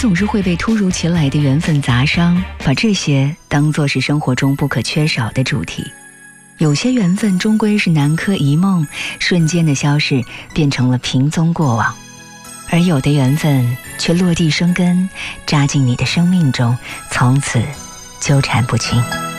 总是会被突如其来的缘分砸伤，把这些当作是生活中不可缺少的主题。有些缘分终归是南柯一梦，瞬间的消逝变成了平踪过往，而有的缘分却落地生根，扎进你的生命中，从此纠缠不清。